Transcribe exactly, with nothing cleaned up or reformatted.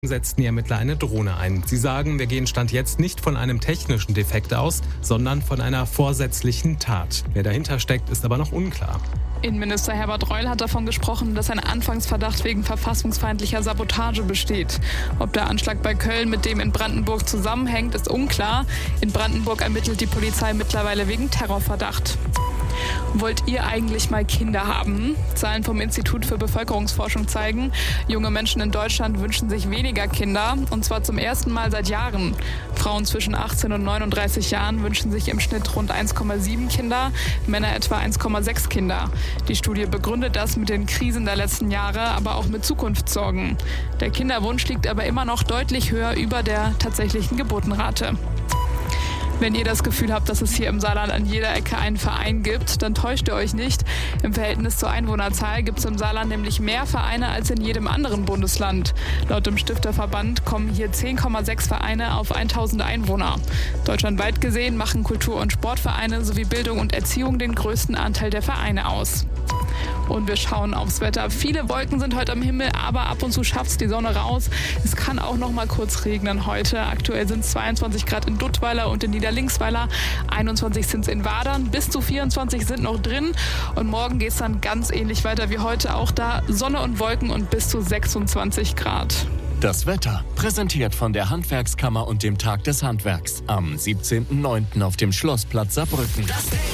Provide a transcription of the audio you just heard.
setzten die Ermittler eine Drohne ein. Sie sagen, wir gehen Stand jetzt nicht von einem technischen Defekt aus, sondern von einer vorsätzlichen Tat. Wer dahinter steckt, ist aber noch unklar. Innenminister Herbert Reul hat davon gesprochen, dass ein Anfangsverdacht wegen verfassungsfeindlicher Sabotage besteht. Ob der Anschlag bei Köln mit dem in Brandenburg zusammenhängt, ist unklar. In Brandenburg ermittelt die Polizei mittlerweile wegen Terrorverdacht. Wollt ihr eigentlich mal Kinder haben? Zahlen vom Institut für Bevölkerungsforschung zeigen, junge Menschen in Deutschland wünschen sich weniger Kinder, und zwar zum ersten Mal seit Jahren. Frauen zwischen achtzehn und neununddreißig Jahren wünschen sich im Schnitt rund eins Komma sieben Kinder, Männer etwa eins Komma sechs Kinder. Die Studie begründet das mit den Krisen der letzten Jahre, aber auch mit Zukunftssorgen. Der Kinderwunsch liegt aber immer noch deutlich höher über der tatsächlichen Geburtenrate. Wenn ihr das Gefühl habt, dass es hier im Saarland an jeder Ecke einen Verein gibt, dann täuscht ihr euch nicht. Im Verhältnis zur Einwohnerzahl gibt es im Saarland nämlich mehr Vereine als in jedem anderen Bundesland. Laut dem Stifterverband kommen hier zehn Komma sechs Vereine auf tausend Einwohner. Deutschlandweit gesehen machen Kultur- und Sportvereine sowie Bildung und Erziehung den größten Anteil der Vereine aus. Und wir schauen aufs Wetter. Viele Wolken sind heute am Himmel, aber ab und zu schafft es die Sonne raus. Es kann auch noch mal kurz regnen heute. Aktuell sind es zweiundzwanzig Grad in Duttweiler und in Niederlingsweiler. einundzwanzig sind es in Wadern. Bis zu vierundzwanzig sind noch drin. Und morgen geht es dann ganz ähnlich weiter wie heute. Auch da Sonne und Wolken und bis zu sechsundzwanzig Grad. Das Wetter, präsentiert von der Handwerkskammer und dem Tag des Handwerks. Am siebzehnten neunten auf dem Schlossplatz Saarbrücken.